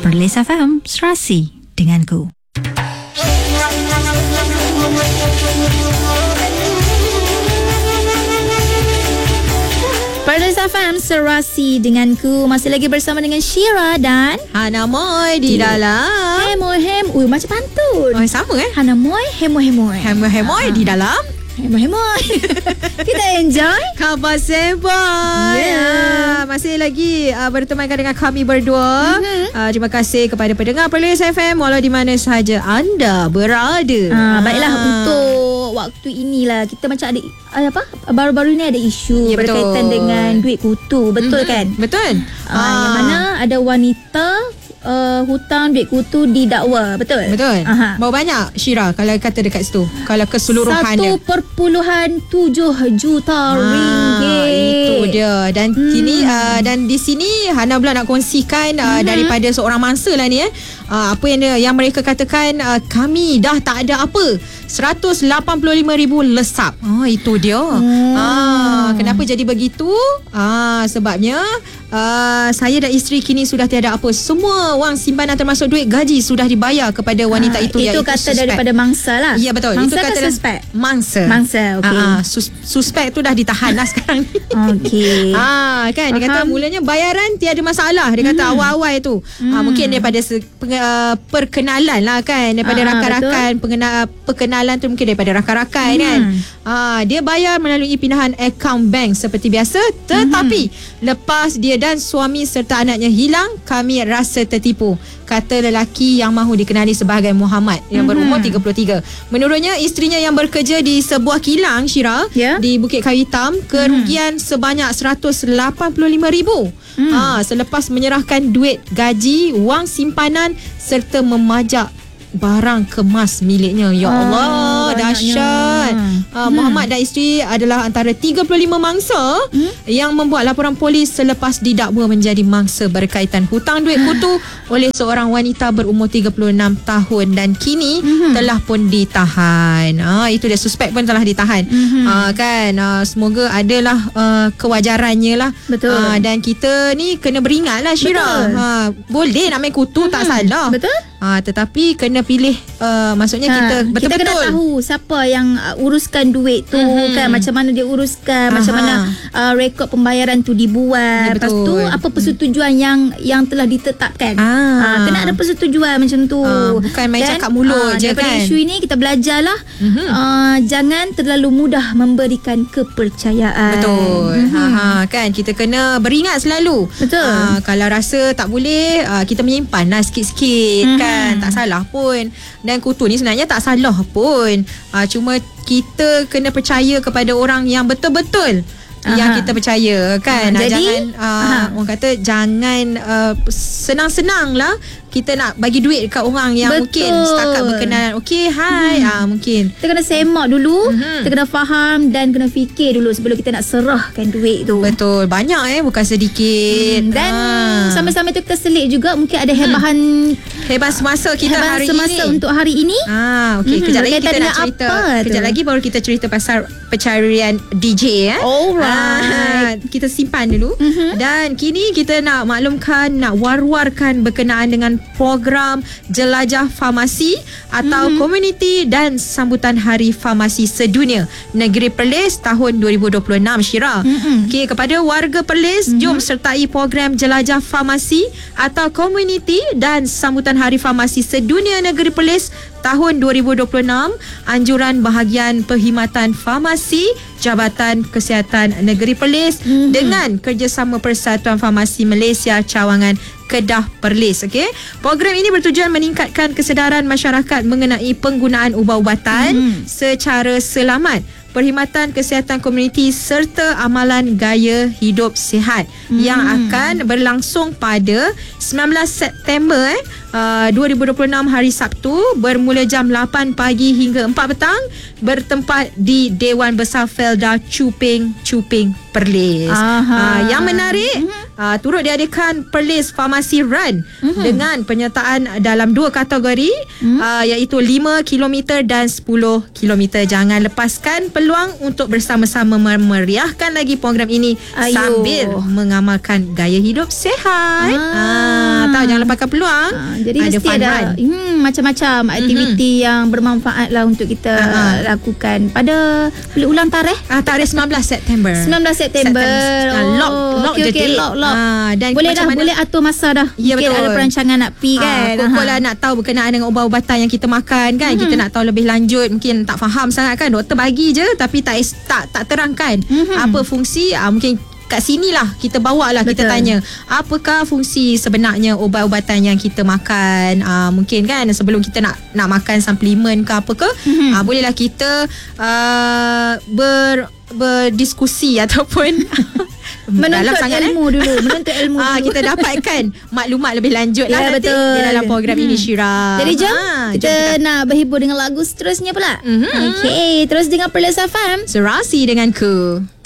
Perlis FM, serasi denganku. Perlis FM, serasi denganku. Masih lagi bersama dengan Syira dan Hana Moy di dalam. Hemoy. Macam pantun. Oh, sama Hana Moy, Hemoy. Hemoy di dalam. Hemoy. Kita enjoy Khabar Sembang. Masih lagi bertemankan dengan kami berdua. Terima kasih kepada pendengar Perlis FM walau di mana sahaja anda berada. Baiklah, untuk waktu inilah kita macam ada baru-baru ni ada isu berkaitan dengan duit kutu. Betul kan? Betul. Yang mana ada wanita hutang duit kutu didakwa. Betul? Berapa banyak Syira kalau kata dekat situ? Kalau keseluruhannya 1.7 juta ringgit. Itu dia. Dan kini dan di sini Hana pula nak kongsikan daripada seorang mangsa lah ni apa yang mereka katakan, kami dah tak ada apa, 185,000 lesap. Itu dia. Kenapa jadi begitu? Sebabnya saya dan isteri kini sudah tiada apa. Semua wang simpanan termasuk duit gaji sudah dibayar kepada wanita itu. Itu kata suspek daripada mangsa lah. Ya, betul. Mangsa itu kata suspek? Mangsa. Okey. Suspek tu dah ditahan lah sekarang ni. Okey. Kan dia kata mulanya bayaran tiada masalah. Dia kata awal-awal tu mungkin daripada perkenalan lah kan, daripada rakan-rakan, perkenalan tu mungkin daripada rakan-rakan kan. Dia bayar melalui pindahan akaun bank seperti biasa, tetapi lepas dia dan suami serta anaknya hilang, kami rasa tertipu, kata lelaki yang mahu dikenali sebagai Muhammad yang berumur 33. Menurutnya, isterinya yang bekerja di sebuah kilang Syira di Bukit Kayu Hitam, kerugian sebanyak 185,000 selepas menyerahkan duit gaji, wang simpanan serta memajak barang kemas miliknya. Ya Allah, dahsyat. Muhammad dan isteri adalah antara 35 mangsa yang membuat laporan polis selepas didakwa menjadi mangsa berkaitan hutang duit kutu oleh seorang wanita berumur 36 tahun dan kini telah pun ditahan. Itu dia, suspek pun telah ditahan. Semoga adalah kewajarannya lah. Betul. Dan kita ni kena beringat lah Syira. Boleh nak main kutu, tak salah. Betul. Tetapi kena pilih, maksudnya kita betul-betul kita kena tahu siapa yang uruskan duit tu kan, macam mana dia uruskan, macam mana rekod pembayaran tu dibuat. Lepas tu apa persetujuan yang telah ditetapkan. Kena ada persetujuan macam tu. Bukan main cakap mulut je kan. Daripada isu ini kita belajarlah jangan terlalu mudah memberikan kepercayaan. Betul. Kan kita kena beringat selalu. Betul. Kalau rasa tak boleh, kita menyimpan lah sikit-sikit kan. Tak salah pun. Dan kutu ni sebenarnya tak salah pun. Cuma kita kena percaya kepada orang yang betul-betul yang kita percaya kan. Jangan orang kata jangan senang-senang lah kita nak bagi duit dekat orang yang mungkin setakat berkenalan. Okey, hai. Mungkin kita kena semak dulu, kita kena faham dan kena fikir dulu sebelum kita nak serahkan duit tu. Betul. Banyak bukan sedikit. Dan sama-sama tu kita selit juga mungkin ada hebat semasa kita hari ini. Untuk hari ini. Okey, kejap lagi kita nak cerita. Kejap lagi baru kita cerita pasal pencarian DJ. Alright. Kita simpan dulu. Dan kini kita nak maklumkan, nak war-warkan berkenaan dengan program Jelajah Farmasi atau Komuniti dan Sambutan Hari Farmasi Sedunia Negeri Perlis tahun 2026 Syira. Okey, kepada warga Perlis, jom sertai program Jelajah Farmasi atau Komuniti dan Sambutan Hari Farmasi Sedunia Negeri Perlis tahun 2026. Anjuran bahagian Perkhidmatan Farmasi Jabatan Kesihatan Negeri Perlis dengan kerjasama Persatuan Farmasi Malaysia Cawangan Kedah Perlis. Okey. Program ini bertujuan meningkatkan kesedaran masyarakat mengenai penggunaan ubat-ubatan secara selamat, perkhidmatan kesihatan komuniti serta amalan gaya hidup sihat yang akan berlangsung pada 19 September 2026 hari Sabtu bermula jam 8 pagi hingga 4 petang bertempat di Dewan Besar Felda Cuping Perlis. Yang menarik, turut diadakan Perlis Pharmacy Run dengan penyertaan dalam 2 kategori iaitu 5 km dan 10 km. Jangan lepaskan peluang untuk bersama-sama memeriahkan lagi program ini sambil mengamalkan gaya hidup sihat. tau. Jangan lepaskan peluang. Jadi ada mesti ada macam-macam aktiviti yang bermanfaat lah untuk kita lakukan. Pada boleh ulang tarikh? Tarikh 19 September. 19 September. Lock je date. Dan boleh dah, boleh atur masa dah. Ya, mungkin betul. ada perancangan nak pergi kan. Pokok lah nak tahu berkenaan dengan ubat-ubatan yang kita makan kan. Kita nak tahu lebih lanjut. Mungkin tak faham sangat kan. Doktor bagi je tapi tak terangkan apa fungsi. Mungkin kat sini lah kita bawa lah. Kita tanya apakah fungsi sebenarnya ubat-ubatan yang kita makan. Mungkin kan sebelum kita nak makan suplemen ke apa ke, bolehlah kita berdiskusi ataupun menuntut ilmu dulu. Kita dapatkan maklumat lebih lanjut lah nanti betul. di dalam program ini, Syira. Jadi jom kita nak berhibur dengan lagu seterusnya pula. Okay, terus dengar Perlis FM. Serasi denganku.